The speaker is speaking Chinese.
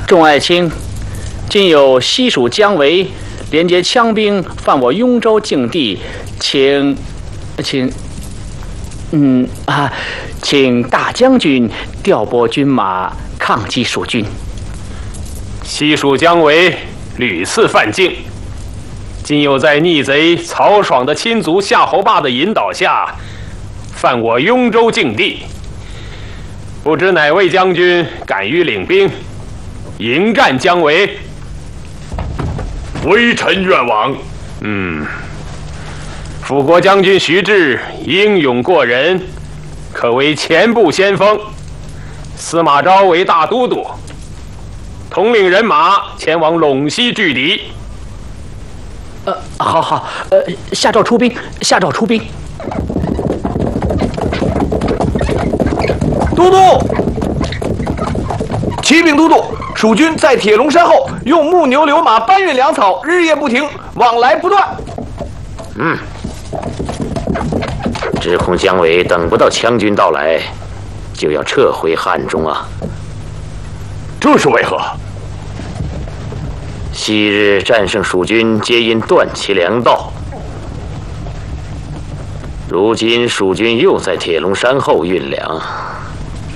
众爱卿，今有西蜀姜维连接羌兵犯我雍州境地，请大将军调拨军马抗击蜀军。 西蜀姜维屡次犯境，今又在逆贼曹爽的亲族夏侯霸的引导下，犯我雍州境地。不知哪位将军敢于领兵迎战姜维？ 微臣愿往。 辅国将军徐志英勇过人，可为前部先锋。司马昭为大都督，统领人马前往陇西拒敌。 好，下诏出兵，下诏出兵。 都督，启禀都督，蜀军在铁龙山后用木牛流马搬运粮草，日夜不停，往来不断。 只恐姜维等不到羌军到来，就要撤回汉中啊！ 这是为何？ 昔日战胜蜀军，皆因断其粮道。如今蜀军又在铁龙山后运粮，